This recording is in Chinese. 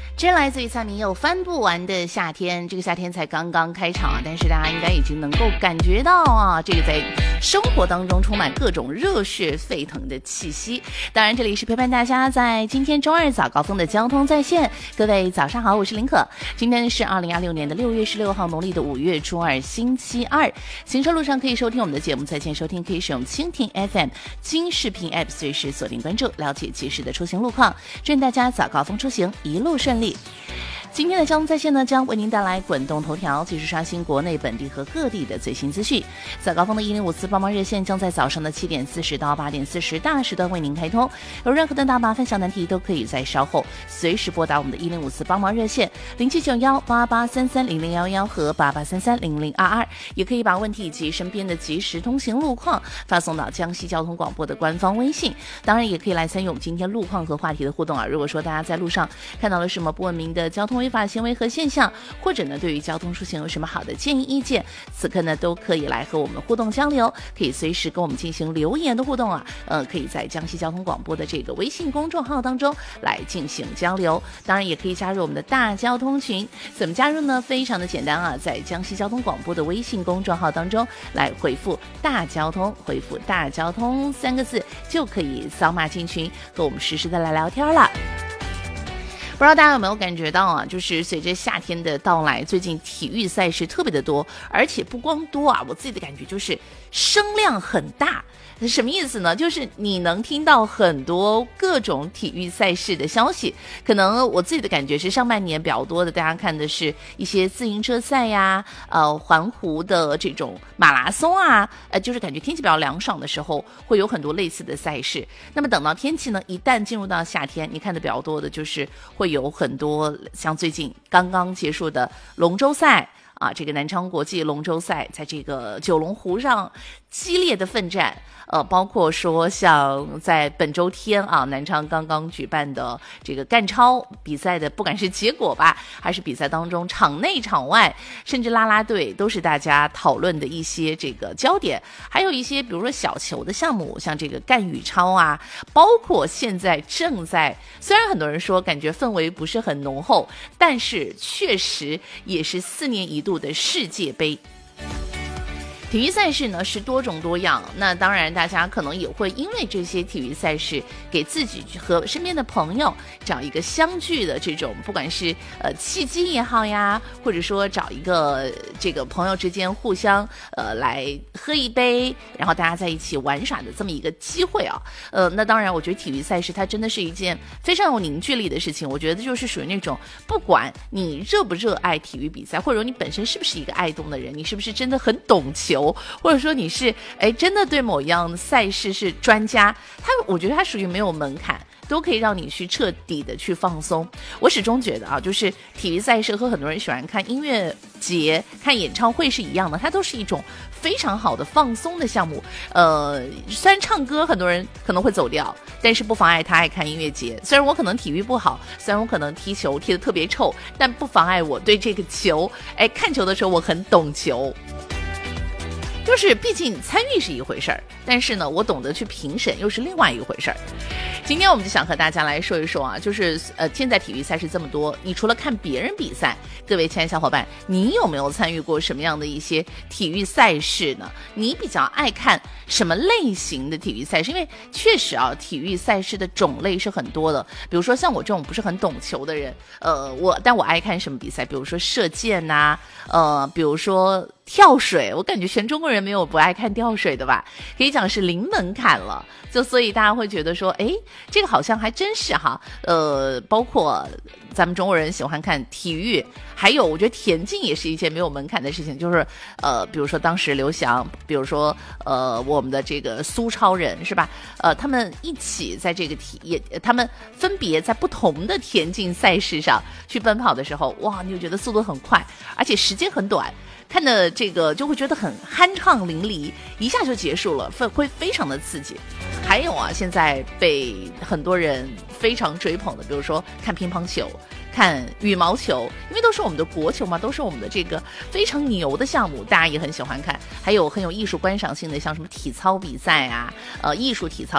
真来自于蔡明佑翻不完的夏天，这个夏天才刚刚开场啊，但是大家应该已经能够感觉到啊，这个在生活当中充满各种热血沸腾的气息。当然这里是陪伴大家在今天周二早高峰的交通在线，各位早上好，我是林可。今天是2026年的6月16号，农历的5月初二，星期二。行车路上可以收听我们的节目，在线收听可以使用蜻蜓 FM 金视频 App， 随时锁定关注，了解及时的出行路况，祝愿大家早高峰出行一路顺利。今天的交通在线呢，将为您带来滚动头条，及时刷新国内本地和各地的最新资讯。早高峰的1054帮忙热线将在早上的7点40到8点40大时段为您开通，有任何的大麻烦小难题都可以在稍后随时拨打我们的1054帮忙热线079188330011和88330022，也可以把问题以及身边的即时通行路况发送到江西交通广播的官方微信。当然也可以来参与我们今天路况和话题的互动啊。如果说大家在路上看到了什么不文明的交通违法行为和现象，或者呢对于交通出行有什么好的建议意见，此刻呢都可以来和我们互动交流，可以随时跟我们进行留言的互动啊。可以在江西交通广播的这个微信公众号当中来进行交流，当然也可以加入我们的大交通群。怎么加入呢？非常的简单啊，在江西交通广播的微信公众号当中来回复大交通，回复大交通3个字就可以扫码进群，和我们实时的来聊天了。不知道大家有没有感觉到啊，就是随着夏天的到来，最近体育赛事特别的多，而且不光多啊，我自己的感觉就是声量很大。什么意思呢？就是你能听到很多各种体育赛事的消息。可能我自己的感觉是上半年比较多的，大家看的是一些自行车赛呀，环湖的这种马拉松啊，就是感觉天气比较凉爽的时候会有很多类似的赛事。那么等到天气呢一旦进入到夏天，你看的比较多的就是会有很多像最近刚刚结束的龙舟赛啊，这个南昌国际龙舟赛在这个九龙湖上激烈的奋战，包括说像在本周天啊，南昌刚刚举办的这个干超比赛的，不管是结果吧，还是比赛当中场内场外，甚至啦啦队都是大家讨论的一些这个焦点。还有一些比如说小球的项目，像这个干羽超啊，包括现在正在，虽然很多人说感觉氛围不是很浓厚，但是确实也是4年一度的世界杯。体育赛事呢是多种多样，那当然大家可能也会因为这些体育赛事给自己和身边的朋友找一个相聚的这种，不管是契机也好呀，或者说找一个这个朋友之间互相来喝一杯，然后大家在一起玩耍的这么一个机会啊。那当然我觉得体育赛事它真的是一件非常有凝聚力的事情。我觉得就是属于那种不管你热不热爱体育比赛，或者你本身是不是一个爱动的人，你是不是真的很懂球，或者说你是真的对某一样赛事是专家，我觉得它属于没有门槛，都可以让你去彻底的去放松。我始终觉得啊，就是体育赛事和很多人喜欢看音乐节、看演唱会是一样的，它都是一种非常好的放松的项目。虽然唱歌很多人可能会走调，但是不妨碍他爱看音乐节。虽然我可能体育不好，虽然我可能踢球踢得特别臭，但不妨碍我对这个球，看球的时候我很懂球。就是毕竟参与是一回事儿，但是呢我懂得去评审又是另外一回事儿。今天我们就想和大家来说一说啊，就是现在体育赛事这么多，你除了看别人比赛，各位亲爱的小伙伴，你有没有参与过什么样的一些体育赛事呢？你比较爱看什么类型的体育赛事？因为确实啊，体育赛事的种类是很多的。比如说像我这种不是很懂球的人，但我爱看什么比赛？比如说射箭呐，比如说跳水，我感觉全中国人没有不爱看跳水的吧，可以讲是零门槛了。就所以大家会觉得说，这个好像还真是哈，包括咱们中国人喜欢看体育，还有我觉得田径也是一件没有门槛的事情，就是比如说当时刘翔，比如说我们的这个苏超人是吧？他们一起在这个他们分别在不同的田径赛事上去奔跑的时候，哇，你就觉得速度很快，而且时间很短。看的这个就会觉得很酣畅淋漓，一下就结束了，会非常的刺激。还有啊，现在被很多人非常追捧的，比如说看乒乓球、看羽毛球，因为都是我们的国球嘛，都是我们的这个非常牛的项目，大家也很喜欢看。还有很有艺术观赏性的，像什么体操比赛啊，艺术体操。